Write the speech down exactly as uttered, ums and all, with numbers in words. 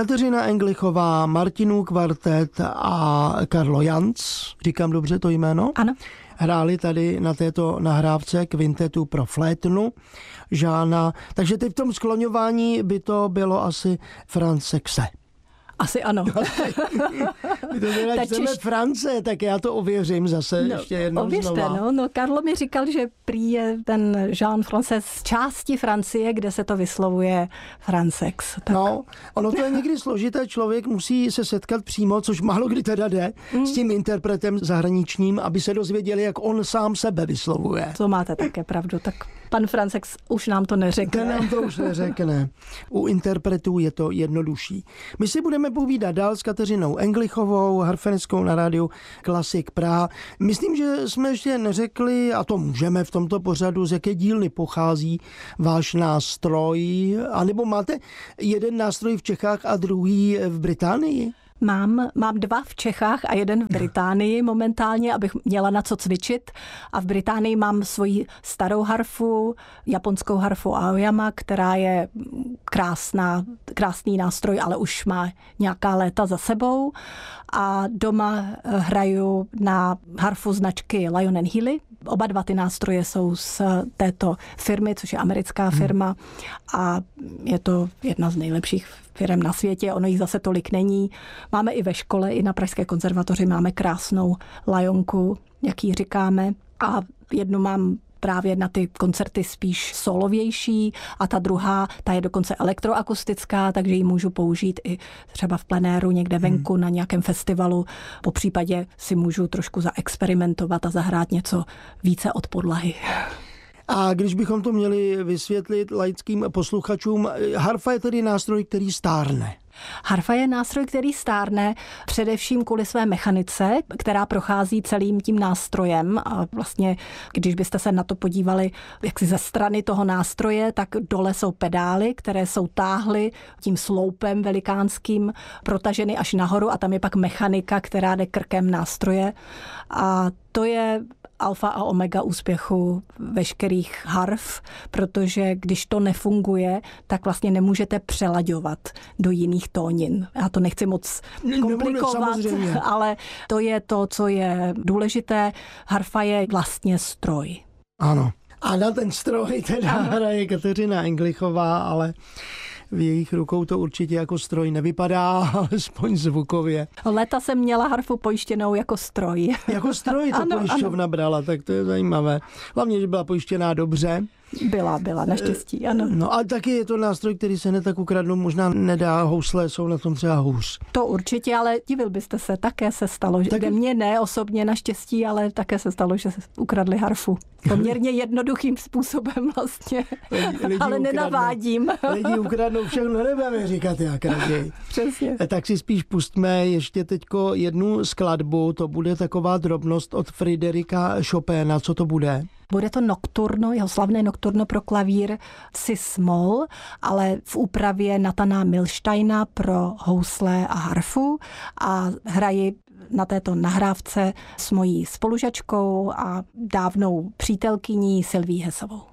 Kateřina Englichová, Martinů kvartet a Karlo Janc, říkám dobře to jméno? Ano. Hráli tady na této nahrávce kvintetu pro flétnu Žána. Takže teď v tom skloňování by to bylo asi Franz Sachse. Asi ano. My to teda čteme češ... France, tak já to ověřím zase no, ještě jednou ověřte, znova. No, no, Karlo mi říkal, že prý je ten Jean Frances z části Francie, kde se to vyslovuje Francex. Tak... No, ono to je někdy složité, člověk musí se setkat přímo, což málo kdy teda jde, mm. s tím interpretem zahraničním, aby se dozvěděli, jak on sám sebe vyslovuje. To máte také pravdu, tak pan Francex už nám to neřekne. Ten nám to už neřekne. U interpretů je to jednodušší. My si budeme povídat dál s Kateřinou Englichovou, harfenickou na rádiu Klasik Praha. Myslím, že jsme ještě neřekli, a to můžeme v tomto pořadu, z jaké dílny pochází váš nástroj, anebo máte jeden nástroj v Čechách a druhý v Británii? Mám, mám dva v Čechách a jeden v Británii momentálně, abych měla na co cvičit. A v Británii mám svoji starou harfu, japonskou harfu Aoyama, která je krásná, krásný nástroj, ale už má nějaká léta za sebou. A doma hraju na harfu značky Lion and Healy. Oba dva ty nástroje jsou z této firmy, což je americká firma a je to jedna z nejlepších firm na světě. Ono jich zase tolik není. Máme i ve škole, i na Pražské konzervatoři máme krásnou Lionku, jak ji říkáme. A jednu mám právě na ty koncerty spíš solovější a ta druhá, ta je dokonce elektroakustická, takže ji můžu použít i třeba v plenéru někde venku hmm. na nějakém festivalu. Po případě si můžu trošku zaexperimentovat a zahrát něco více od podlahy. A když bychom to měli vysvětlit laickým posluchačům, harfa je tedy nástroj, který stárne. Harfa je nástroj, který stárne především kvůli své mechanice, která prochází celým tím nástrojem a vlastně, když byste se na to podívali jaksi ze strany toho nástroje, tak dole jsou pedály, které jsou táhly tím sloupem velikánským, protaženy až nahoru a tam je pak mechanika, která jde krkem nástroje a to je alfa a omega úspěchu veškerých harf, protože když to nefunguje, tak vlastně nemůžete přelaďovat do jiných tónin. Já to nechci moc komplikovat, no, ale to je to, co je důležité. Harfa je vlastně stroj. Ano. A na ten stroj teda hraje Kateřina Englichová, ale v jejich rukou to určitě jako stroj nevypadá, alespoň zvukově. Léta jsem měla harfu pojištěnou jako stroj. Jako stroj to ano, pojišťovna ano. brala, tak to je zajímavé. Hlavně, že byla pojištěná dobře. Byla, byla, naštěstí, ano. No a taky je to nástroj, který se hned tak ukradnou, možná nedá, housle jsou na tom třeba hůř. To určitě, ale divil byste se, také se stalo, že taky... mně ne osobně naštěstí, ale také se stalo, že ukradli harfu. Poměrně jednoduchým způsobem vlastně, lidi, lidi ale ukradnou, nenavádím. Lidi ukradnou všechno, nebudeme říkat jak raději. Přesně. Tak si spíš pustme ještě teďko jednu skladbu, to bude taková drobnost od Friderika Chopina, co to bude? Bude to nocturno, jeho slavné nocturno pro klavír cis-moll, ale v úpravě Nathana Milsteina pro housle a harfu a hraji na této nahrávce s mojí spolužačkou a dávnou přítelkyní Sylví Hesovou.